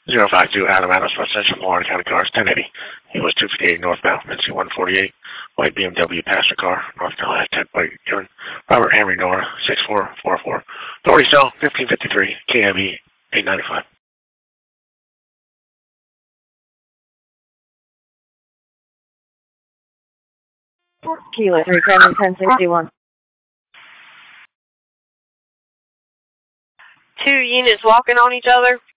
052 Adam Adams, Residential, Florida County Cars, 1080. He was 258 northbound, NC 148. White BMW passenger car, North Carolina, 10 White Urine. Robert Henry Nora, 6444. Authority cell, 1553, KME, 895. Kilo 371061. 2 units walking on each other.